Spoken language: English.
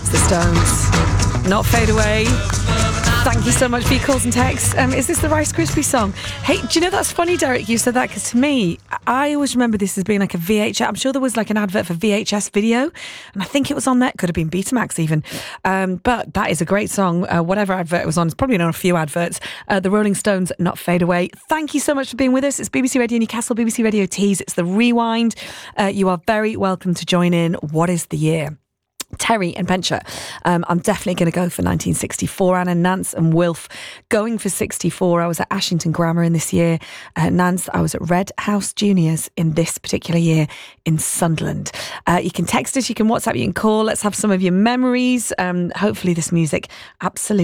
It's the Stones. Not Fade Away. Thank you so much for your calls and texts. Is this the Rice Krispies song? Hey, do you know that's funny, Derek, you said that? Because to me, I always remember this as being like a VHS. I'm sure there was like an advert for VHS video, and I think it was on that. Could have been Betamax even. But that is a great song. Whatever advert it was on, it's probably on a few adverts. The Rolling Stones, Not Fade Away. Thank you so much for being with us. It's BBC Radio Newcastle, BBC Radio Tees. It's the Rewind. You are very welcome to join in. What is the year? Terry and Pencher. I'm definitely going to go for 1964. Anna, Nance and Wilf going for 64. I was at Ashington Grammar in this year. Nance, I was at Red House Juniors in this particular year in Sunderland. You can text us, you can WhatsApp, you can call. Let's have some of your memories. Hopefully this music absolutely